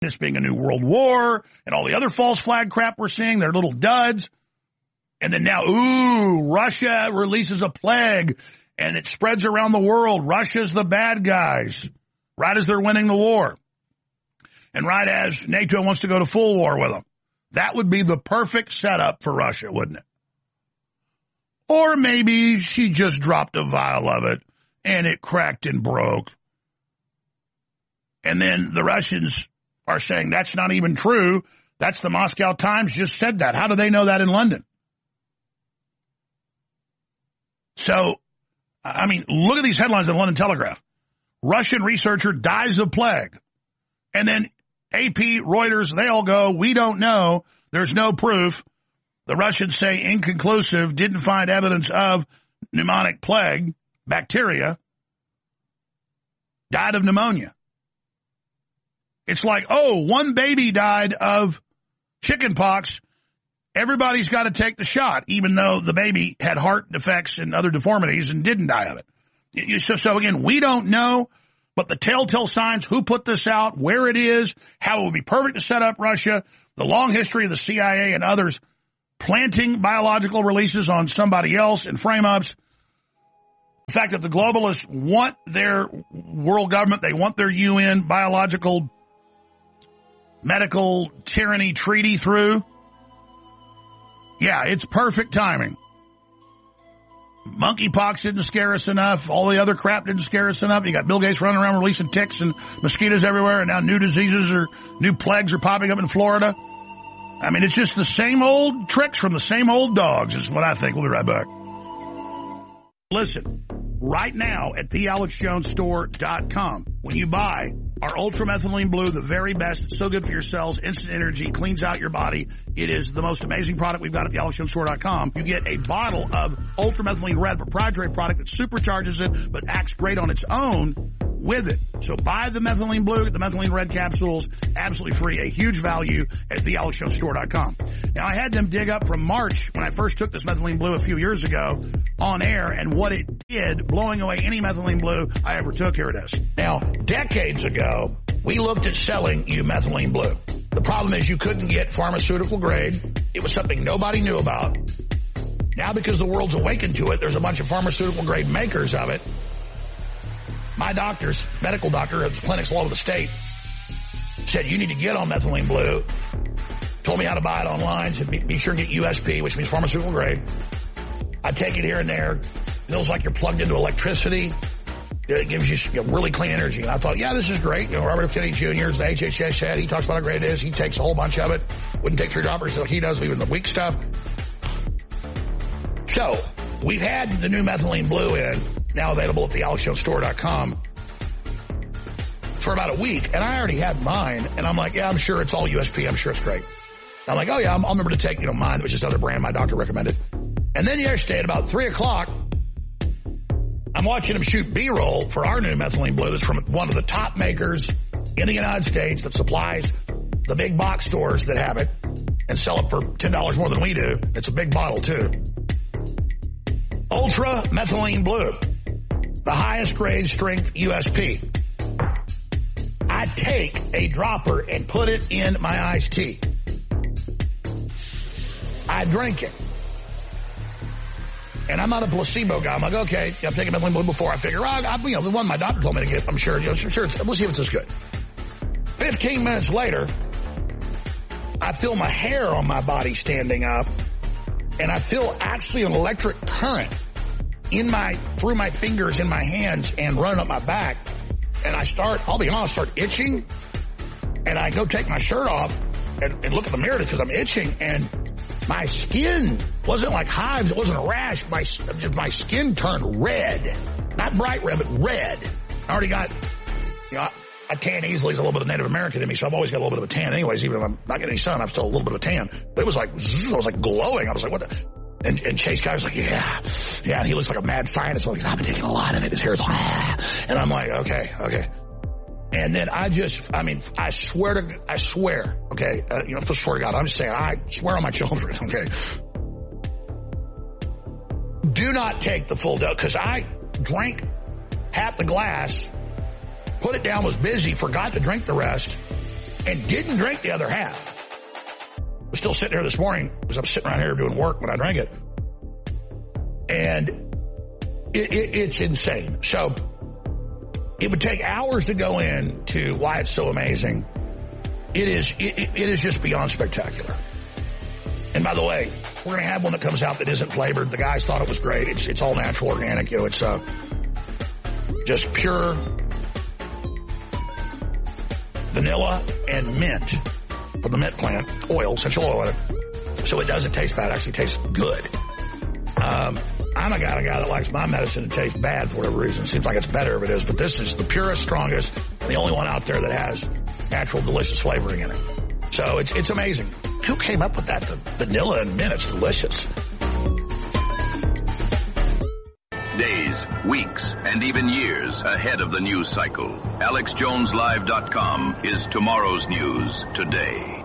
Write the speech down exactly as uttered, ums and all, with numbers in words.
this being a new world war and all the other false flag crap we're seeing. They're little duds. And then now, ooh, Russia releases a plague and it spreads around the world. Russia's the bad guys, right as they're winning the war. And right as NATO wants to go to full war with them. That would be the perfect setup for Russia, wouldn't it? Or maybe she just dropped a vial of it and it cracked and broke. And then the Russians are saying that's not even true. That's the Moscow Times just said that. How do they know that in London? So, I mean, look at these headlines in the London Telegraph. Russian researcher dies of plague. And then A P, Reuters, they all go, we don't know. There's no proof. The Russians say inconclusive, didn't find evidence of pneumonic plague, bacteria, died of pneumonia. It's like, oh, one baby died of chicken pox. Everybody's got to take the shot, even though the baby had heart defects and other deformities and didn't die of it. So, so again, we don't know, but the telltale signs, who put this out, where it is, how it would be perfect to set up Russia, the long history of the C I A and others planting biological releases on somebody else in frame-ups, the fact that the globalists want their world government, they want their U N biological medical tyranny treaty through. Yeah, it's perfect timing. Monkeypox didn't scare us enough. All the other crap didn't scare us enough. You got Bill Gates running around releasing ticks and mosquitoes everywhere, and now new diseases or new plagues are popping up in Florida. I mean, it's just the same old tricks from the same old dogs is what I think. We'll be right back. Listen, right now at the alex jones store dot com, when you buy our Ultramethylene Blue, the very best, it's so good for your cells, instant energy, cleans out your body. It is the most amazing product we've got at the alex jones store dot com. You get a bottle of Ultramethylene Red, proprietary product that supercharges it but acts great on its own with it. So buy the Methylene Blue, get the Methylene Red capsules, absolutely free, a huge value at the alex jones store dot com. Now, I had them dig up from March when I first took this Methylene Blue a few years ago on air and what it did, blowing away any Methylene Blue I ever took. Here it is. Now, decades ago, we looked at selling you Methylene Blue. The problem is you couldn't get pharmaceutical grade. It was something nobody knew about. Now, because the world's awakened to it, there's a bunch of pharmaceutical grade makers of it. My doctors, medical doctor at clinics all over the state, said you need to get on Methylene Blue. Told me how to buy it online. Said be, be sure to get U S P, which means pharmaceutical grade. I take it here and there. Feels like you're plugged into electricity. It gives you, you know, really clean energy. And I thought, yeah, this is great. You know, Robert F. Kennedy Junior is the H H S head. He talks about how great it is. He takes a whole bunch of it. Wouldn't take three droppers like he does, even the weak stuff. So, we've had the new Methylene Blue in, now available at the alex jones store dot com, for about a week. And I already had mine. And I'm like, yeah, I'm sure it's all U S P. I'm sure it's great. I'm like, oh, yeah, I'll remember to take, you know, mine. It was just another brand my doctor recommended. And then yesterday at about three o'clock, I'm watching him shoot B-roll for our new Methylene Blue that's from one of the top makers in the United States that supplies the big box stores that have it and sell it for ten dollars more than we do. It's a big bottle, too. Ultra Methylene Blue, the highest grade strength U S P. I take a dropper and put it in my iced tea. I drink it. And I'm not a placebo guy. I'm like, okay, I've taken Methylene Blue before. I figure, oh, I, you know, the one my doctor told me to get, I'm sure, you know, sure, we'll see if it's as good. Fifteen minutes later, I feel my hair on my body standing up, and I feel actually an electric current in my, through my fingers in my hands and running up my back. And I start, I'll be honest, start itching. And I go take my shirt off and, and look at the mirror because I'm itching, and my skin wasn't like hives. It wasn't a rash. My, my skin turned red. Not bright red, but red. I already got, you know, I, I tan easily. There's a little bit of Native American in me, so I've always got a little bit of a tan anyways. Even if I'm not getting any sun, I'm still a little bit of a tan. But it was like, I was like glowing. I was like, what the? And, and Chase Guy was like, yeah, yeah. And he looks like a mad scientist. I'm like, I've been taking a lot of it. His hair's like, ah. And I'm like, okay, okay. And then I just, I mean, I swear to, I swear, okay, uh, you know, I swear to God, I'm just saying, I swear on my children, okay. Do not take the full dose, because I drank half the glass, put it down, was busy, forgot to drink the rest, and didn't drink the other half. I was still sitting here this morning because I'm sitting around here doing work when I drank it. And it, it, it's insane. So it would take hours to go into why it's so amazing. It is, it, it is just beyond spectacular. And by the way, we're going to have one that comes out that isn't flavored. The guys thought it was great. It's, it's all natural, organic. You know, it's uh, just pure vanilla and mint from the mint plant, oil, essential oil in it. So it doesn't taste bad. It actually tastes good. Um, I'm a guy, a guy that likes my medicine to taste bad for whatever reason. Seems like it's better if it is, but this is the purest, strongest, the only one out there that has natural, delicious flavoring in it. So it's it's amazing. Who came up with that? The vanilla and mint, it's delicious. Days, weeks, and even years ahead of the news cycle. Alex Jones Live dot com is tomorrow's news today.